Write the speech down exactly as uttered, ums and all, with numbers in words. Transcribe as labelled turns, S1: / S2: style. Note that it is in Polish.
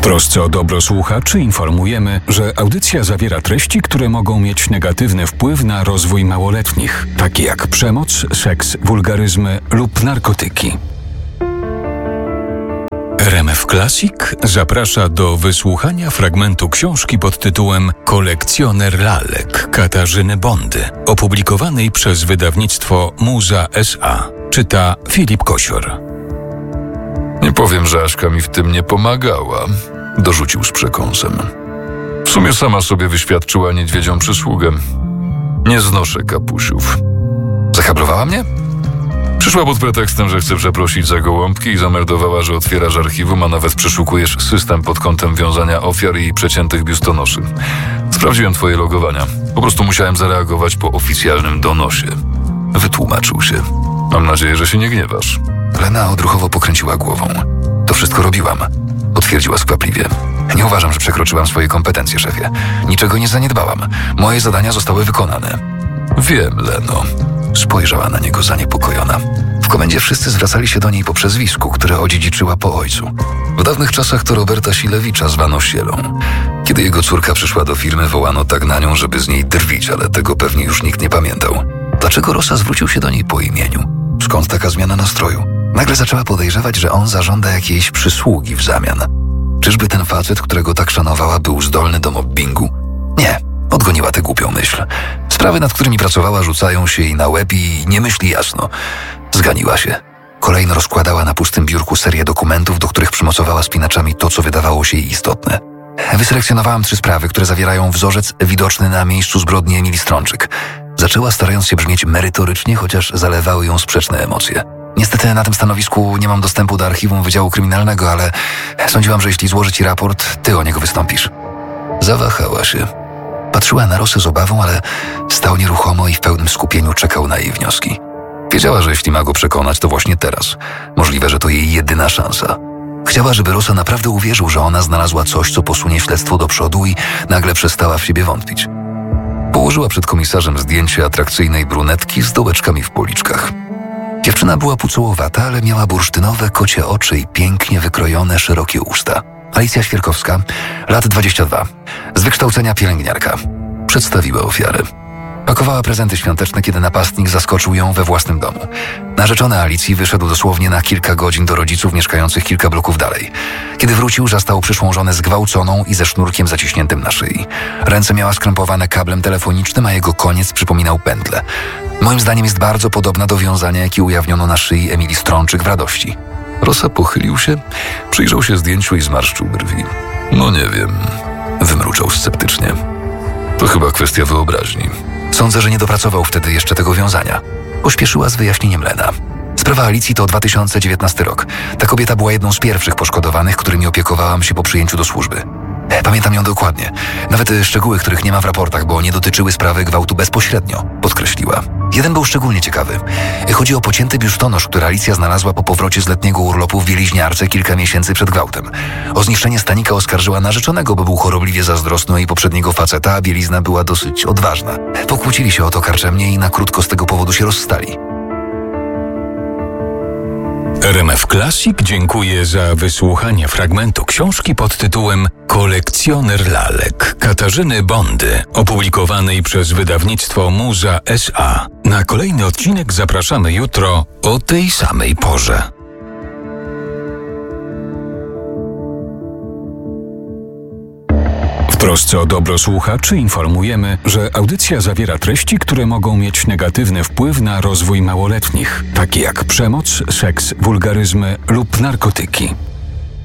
S1: trosce o dobro słuchaczy informujemy, że audycja zawiera treści, które mogą mieć negatywny wpływ na rozwój małoletnich, takie jak przemoc, seks, wulgaryzmy lub narkotyki. R M F Classic zaprasza do wysłuchania fragmentu książki pod tytułem Kolekcjoner lalek Katarzyny Bondy, opublikowanej przez wydawnictwo Muza S A. Czyta Filip Kosior.
S2: Nie powiem, że Aśka mi w tym nie pomagała, dorzucił z przekąsem. W sumie sama sobie wyświadczyła niedźwiedzią przysługę. Nie znoszę kapusiów. Zahablowała mnie? Przyszła pod pretekstem, że chce przeprosić za gołąbki i zameldowała, że otwierasz archiwum, a nawet przeszukujesz system pod kątem wiązania ofiar i przeciętych biustonoszy. Sprawdziłem twoje logowania. Po prostu musiałem zareagować po oficjalnym donosie. Wytłumaczył się. Mam nadzieję, że się nie gniewasz.
S3: Lena odruchowo pokręciła głową. To wszystko robiłam, potwierdziła skwapliwie. Nie uważam, że przekroczyłam swoje kompetencje, szefie. Niczego nie zaniedbałam. Moje zadania zostały wykonane.
S2: Wiem, Leno.
S3: Spojrzała na niego zaniepokojona. W komendzie wszyscy zwracali się do niej po przezwisku, które odziedziczyła po ojcu. W dawnych czasach to Roberta Silewicza zwano Sielą. Kiedy jego córka przyszła do firmy, wołano tak na nią, żeby z niej drwić, ale tego pewnie już nikt nie pamiętał. Dlaczego Rosa zwrócił się do niej po imieniu? Skąd taka zmiana nastroju? Nagle zaczęła podejrzewać, że on zażąda jakiejś przysługi w zamian. Czyżby ten facet, którego tak szanowała, był zdolny do mobbingu? Nie, odgoniła tę głupią myśl. Sprawy, nad którymi pracowała, rzucają się jej na łeb i nie myśli jasno. Zganiła się. Kolejno rozkładała na pustym biurku serię dokumentów, do których przymocowała spinaczami to, co wydawało się jej istotne. Wyselekcjonowałam trzy sprawy, które zawierają wzorzec widoczny na miejscu zbrodni Emilii Strączyk. Zaczęła, starając się brzmieć merytorycznie, chociaż zalewały ją sprzeczne emocje. Niestety na tym stanowisku nie mam dostępu do archiwum Wydziału Kryminalnego, ale sądziłam, że jeśli złożę ci raport, ty o niego wystąpisz. Zawahała się. Patrzyła na Rosę z obawą, ale stał nieruchomo i w pełnym skupieniu czekał na jej wnioski. Wiedziała, że jeśli ma go przekonać, to właśnie teraz. Możliwe, że to jej jedyna szansa. Chciała, żeby Rosa naprawdę uwierzył, że ona znalazła coś, co posunie śledztwo do przodu i nagle przestała w siebie wątpić. Położyła przed komisarzem zdjęcie atrakcyjnej brunetki z dołeczkami w policzkach. Dziewczyna była pucołowata, ale miała bursztynowe kocie oczy i pięknie wykrojone, szerokie usta. Alicja Świerkowska, lat dwadzieścia dwa, z wykształcenia pielęgniarka. Przedstawiła ofiarę. Pakowała prezenty świąteczne, kiedy napastnik zaskoczył ją we własnym domu. Narzeczony Alicji wyszedł dosłownie na kilka godzin do rodziców mieszkających kilka bloków dalej. Kiedy wrócił, zastał przyszłą żonę zgwałconą i ze sznurkiem zaciśniętym na szyi. Ręce miała skrępowane kablem telefonicznym, a jego koniec przypominał pętlę. Moim zdaniem jest bardzo podobna do wiązania, jakie ujawniono na szyi Emilii Strączyk w Radości.
S2: Rosa pochylił się, przyjrzał się zdjęciu i zmarszczył brwi. No nie wiem, wymruczał sceptycznie. To chyba kwestia wyobraźni.
S3: Sądzę, że nie dopracował wtedy jeszcze tego wiązania. Pośpieszyła z wyjaśnieniem Lena. Sprawa Alicji to dwa tysiące dziewiętnasty rok. Ta kobieta była jedną z pierwszych poszkodowanych, którymi opiekowałam się po przyjęciu do służby. Pamiętam ją dokładnie. Nawet szczegóły, których nie ma w raportach, bo nie dotyczyły sprawy gwałtu bezpośrednio, podkreśliła. Jeden był szczególnie ciekawy. Chodzi o pocięty biustonosz, który Alicja znalazła po powrocie z letniego urlopu w bieliźniarce kilka miesięcy przed gwałtem. O zniszczenie stanika oskarżyła narzeczonego, bo był chorobliwie zazdrosny o jej poprzedniego faceta, a bielizna była dosyć odważna. Pokłócili się o to karczemnie i na krótko z tego powodu się rozstali.
S1: R M F Classic dziękuję za wysłuchanie fragmentu książki pod tytułem Kolekcjoner lalek Katarzyny Bondy, opublikowanej przez wydawnictwo Muza S A. Na kolejny odcinek zapraszamy jutro o tej samej porze. W trosce o dobro słuchaczy informujemy, że audycja zawiera treści, które mogą mieć negatywny wpływ na rozwój małoletnich, takie jak przemoc, seks, wulgaryzmy lub narkotyki.